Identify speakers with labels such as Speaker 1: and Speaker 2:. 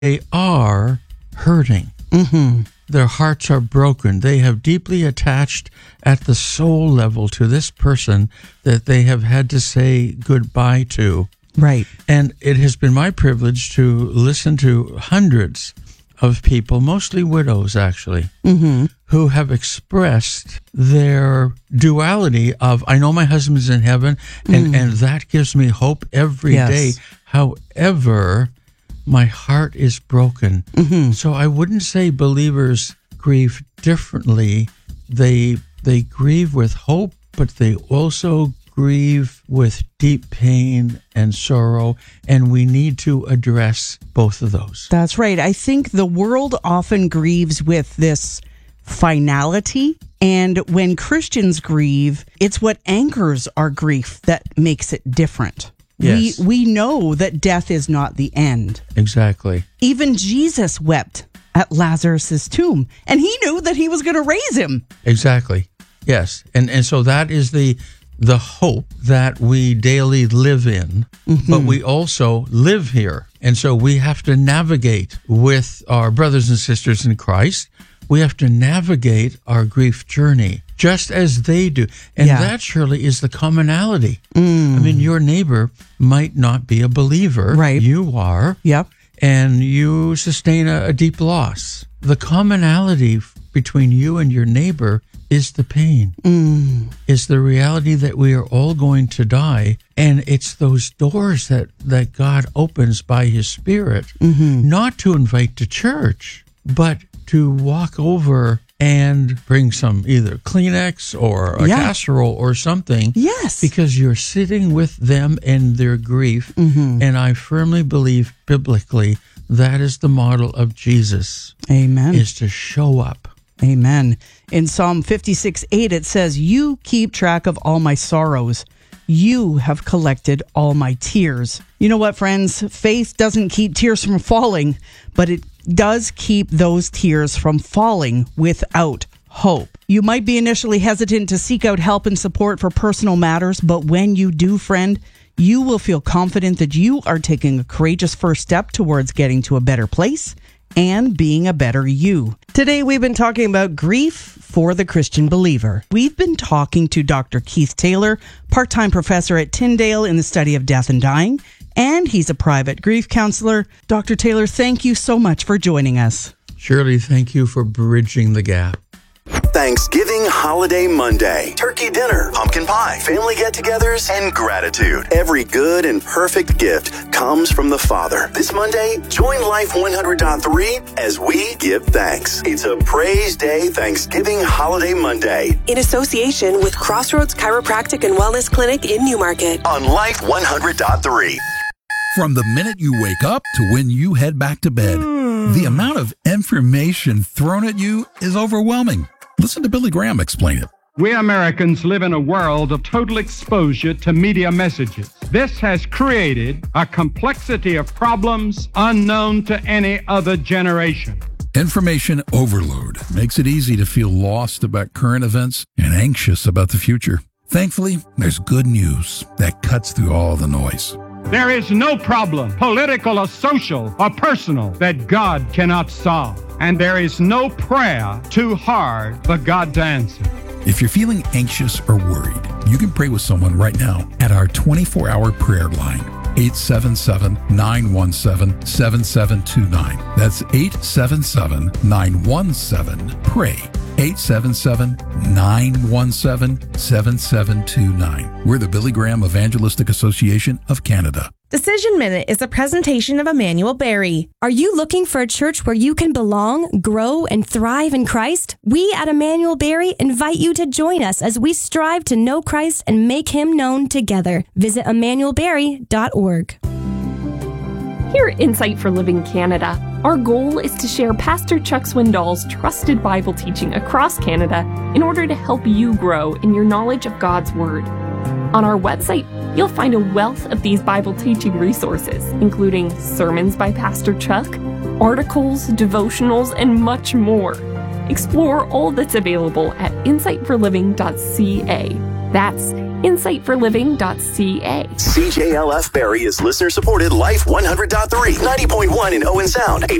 Speaker 1: they are hurting.
Speaker 2: Mm-hmm.
Speaker 1: Their hearts are broken. They have deeply attached at the soul level to this person that they have had to say goodbye to.
Speaker 2: Right.
Speaker 1: And it has been my privilege to listen to hundreds of people, mostly widows actually, who have expressed their duality of, I know my husband's in heaven, and that gives me hope every day. However, my heart is broken. So I wouldn't say believers grieve differently. They grieve with hope, but they also grieve with deep pain and sorrow, and we need to address both of those.
Speaker 2: That's right. I think the world often grieves with this finality, and when Christians grieve, it's what anchors our grief that makes it different.
Speaker 1: Yes.
Speaker 2: We know that death is not the end.
Speaker 1: Exactly.
Speaker 2: Even Jesus wept at Lazarus' tomb, and he knew that he was going to raise him.
Speaker 1: Exactly. Yes. And so that is the hope that we daily live in, but we also live here. And so we have to navigate with our brothers and sisters in Christ. We have to navigate our grief journey just as they do. And that surely is the commonality. I mean, your neighbor might not be a believer.
Speaker 2: Right.
Speaker 1: You are.
Speaker 2: Yep.
Speaker 1: And you sustain a deep loss. The commonality between you and your neighbor is the pain, is the reality that we are all going to die. And it's those doors that God opens by his Spirit, not to invite to church, but to walk over and bring some either Kleenex or a casserole or something.
Speaker 2: Yes.
Speaker 1: Because you're sitting with them and their grief. And I firmly believe biblically that is the model of Jesus.
Speaker 2: Amen.
Speaker 1: Is to show up.
Speaker 2: Amen. In Psalm 56:8, it says, "You keep track of all my sorrows. You have collected all my tears." You know what, friends? Faith doesn't keep tears from falling, but it does keep those tears from falling without hope. You might be initially hesitant to seek out help and support for personal matters, but when you do, friend, you will feel confident that you are taking a courageous first step towards getting to a better place and being a better you. Today, we've been talking about grief for the Christian believer. We've been talking to Dr. Keith Taylor, part-time professor at Tyndale in the study of death and dying, and he's a private grief counselor. Dr. Taylor, thank you so much for joining us.
Speaker 1: Shirley, thank you for bridging the gap.
Speaker 3: Thanksgiving Holiday Monday. Turkey dinner, pumpkin pie, family get-togethers, and gratitude. Every good and perfect gift comes from the Father. This Monday, join Life 100.3 as we give thanks. It's a Praise Day Thanksgiving Holiday Monday.
Speaker 4: In association with Crossroads Chiropractic and Wellness Clinic in Newmarket.
Speaker 3: On Life 100.3.
Speaker 5: From the minute you wake up to when you head back to bed, the amount of information thrown at you is overwhelming. Listen to Billy Graham explain it.
Speaker 6: We Americans live in a world of total exposure to media messages. This has created a complexity of problems unknown to any other generation.
Speaker 5: Information overload makes it easy to feel lost about current events and anxious about the future. Thankfully, there's good news that cuts through all the noise.
Speaker 6: There is no problem, political or social or personal, that God cannot solve. And there is no prayer too hard for God to answer.
Speaker 5: If you're feeling anxious or worried, you can pray with someone right now at our 24-hour prayer line, 877-917-7729. That's 877-917-PRAY. 877-917-7729. We're the Billy Graham Evangelistic Association of Canada.
Speaker 7: Decision Minute is a presentation of Emmanuel Berry. Are you looking for a church where you can belong, grow, and thrive in Christ? We at Emmanuel Berry invite you to join us as we strive to know Christ and make Him known together. Visit emmanuelberry.org.
Speaker 8: Here at Insight for Living Canada, our goal is to share Pastor Chuck Swindoll's trusted Bible teaching across Canada in order to help you grow in your knowledge of God's Word. On our website, you'll find a wealth of these Bible teaching resources, including sermons by Pastor Chuck, articles, devotionals, and much more. Explore all that's available at insightforliving.ca. That's insightforliving.ca.
Speaker 3: CJLF Barrie is listener-supported Life 100.3, 90.1 in Owen Sound,